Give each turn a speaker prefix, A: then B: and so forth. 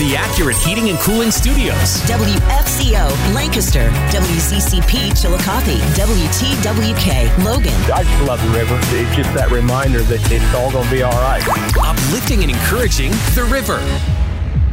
A: the Accurate Heating and Cooling Studios.
B: WFCO, Lancaster. WZCP, Chillicothe. WTWK, Logan.
C: I just love the river. It's just that reminder that it's all going to be all right.
A: Uplifting and encouraging the river.